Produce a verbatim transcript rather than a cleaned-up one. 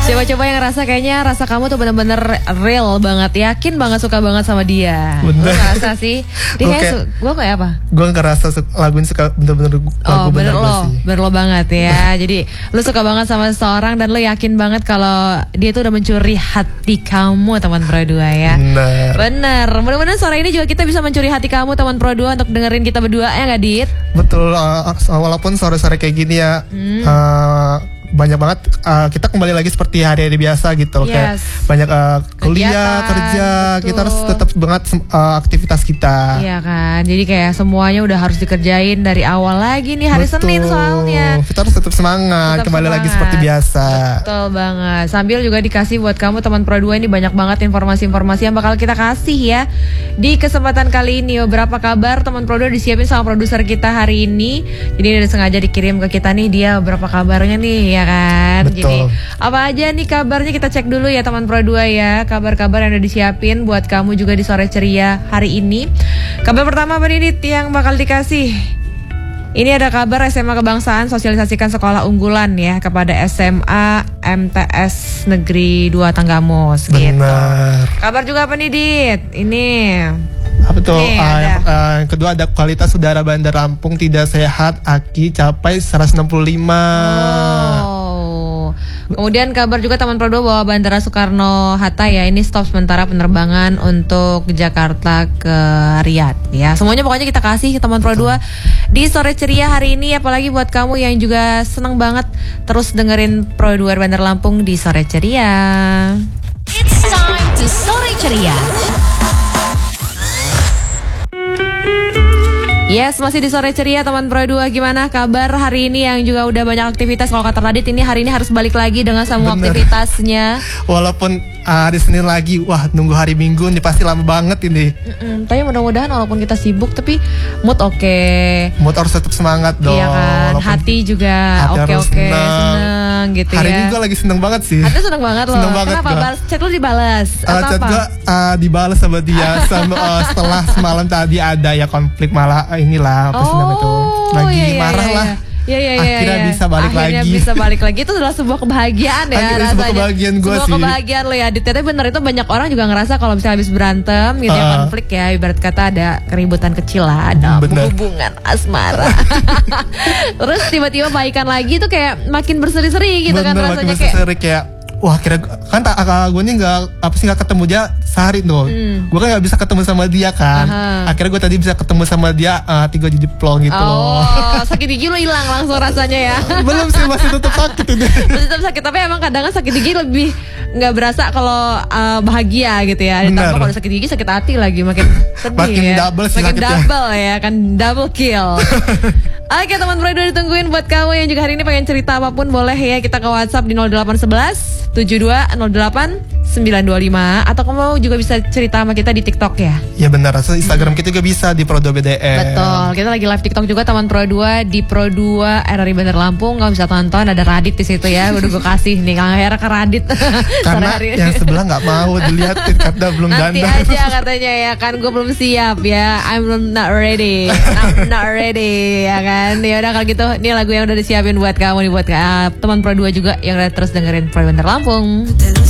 Coba-coba yang rasa kayaknya rasa kamu tuh bener-bener real banget, yakin banget suka banget sama dia. Gue ngerasa sih. Dia kayak okay. su- gue kayak apa? Gue ngerasa su- lagu ini suka bener-bener lagu Oh bener bener lo, sih. bener lo banget ya. Jadi lo suka banget sama seseorang dan lo yakin banget kalau dia tuh udah mencuri hati kamu teman Pro dua ya. Bener. Bener. Mudah-mudahan sore ini juga kita bisa mencuri hati kamu teman Pro dua untuk dengerin kita berdua ya nggak Dit? Betul. Uh, walaupun sore-sore kayak gini ya. Hmm. Uh, banyak banget uh, kita kembali lagi seperti hari-hari biasa gitu yes. Kayak banyak uh, kuliah, kegiatan, kerja, betul. Kita harus tetap banget uh, aktivitas kita. Iya kan, jadi kayak semuanya udah harus dikerjain dari awal lagi nih hari betul. Senin soalnya. Kita harus tetap semangat, tetap kembali semangat. Lagi seperti biasa. Betul banget. Sambil juga dikasih buat kamu teman Pro dua ini banyak banget informasi-informasi yang bakal kita kasih ya di kesempatan kali ini. Beberapa kabar teman Pro dua disiapin sama produser kita hari ini. Jadi udah sengaja dikirim ke kita nih dia beberapa kabarnya nih. Ya kan. Betul. Jadi apa aja nih kabarnya kita cek dulu ya teman Pro dua ya. Kabar-kabar yang udah disiapin buat kamu juga di sore ceria hari ini. Kabar pertama apa nih yang bakal dikasih? Ini ada kabar S M A Kebangsaan sosialisasikan sekolah unggulan ya kepada S M A M T S Negeri dua Tanggamus gitu. Kabar juga apa nih Dit? Ini apa tuh? Nih, uh, yang, uh, yang kedua ada kualitas udara Bandar Lampung tidak sehat, A Q I capai seratus enam puluh lima. Oh. Kemudian kabar juga teman Pro dua bahwa Bandara Soekarno-Hatta ya ini stop sementara penerbangan untuk Jakarta ke Riyadh ya. Semuanya pokoknya kita kasih teman Pro dua di sore ceria hari ini, apalagi buat kamu yang juga senang banget terus dengerin Pro dua Bandar Lampung di sore ceria. It's time to sore ceria. Yes, masih di sore ceria teman Pro dua. Gimana kabar hari ini yang juga udah banyak aktivitas? Kalau kata Radit ini hari ini harus balik lagi dengan semua bener. Aktivitasnya. Walaupun uh, hari Senin lagi, wah nunggu hari Minggu nih pasti lama banget ini. Mm-mm, tapi mudah-mudahan walaupun kita sibuk tapi mood oke. Okay. Mood harus tetap semangat dong. Iya kan, hati juga oke oke okay, seneng gitu hari ya. Hari ini gue lagi seneng banget sih. Hati seneng banget loh. Seneng banget kenapa? Balas, chat lu dibalas uh, atau chat apa? gue uh, dibalas sama dia sama, uh, setelah semalam tadi ada ya konflik malah uh, inilah apa sih namanya itu lagi iya, iya, marah iya, lah. Iya, iya, akhirnya iya. bisa balik akhirnya lagi. bisa balik lagi itu adalah sebuah kebahagiaan ya akhirnya rasanya. Sebuah kebahagiaan gue sebuah sih. kebahagiaan lo ya. Tapi bener itu banyak orang juga ngerasa kalau misalnya habis berantem gitu uh. ya konflik ya ibarat kata ada keributan kecil lah, ada bener. Hubungan asmara. Terus tiba-tiba baikan lagi tuh kayak makin berseri-seri gitu bener, kan rasanya makin berseri kayak, kayak wah kira kan tak gue nih nggak apa sih nggak ketemu dia sehari tuh, hmm. gue kan nggak bisa ketemu sama dia kan, uh-huh. akhirnya gue tadi bisa ketemu sama dia, hati gue jadi plong gitu oh, loh. Oh sakit gigi lo hilang langsung rasanya ya? Belum sih masih tetap sakit ini. Masih tetap sakit tapi emang kadang sakit gigi lebih nggak berasa kalau uh, bahagia gitu ya. Ditambah kalau sakit gigi sakit hati lagi makin sedih makin ya. double sih makin sakitnya. double ya kan double kill. Oke teman Pro dua ditungguin buat kamu yang juga hari ini pengen cerita apapun boleh ya kita ke WhatsApp di nol delapan satu satu tujuh dua nol delapan sembilan dua lima atau kamu juga bisa cerita sama kita di TikTok ya. Ya benar, Instagram hmm. kita juga bisa di Pro dua B D M. Betul, kita lagi live TikTok juga teman Pro dua di Pro dua R R I Bandar Lampung. Kamu bisa tonton, ada Radit di situ ya. Udah gue kasih nih Kang Hera ke Radit. Karena yang sebelah nggak mau dilihatin karena belum nanti dandan. Nanti aja katanya ya kan gue belum siap ya. I'm not ready. I'm not ready ya kan. Ya udah kalau gitu, ini lagu yang udah disiapin buat kamu nih buat uh, teman Pro dua juga yang udah terus dengerin Pro Bandar Lampung.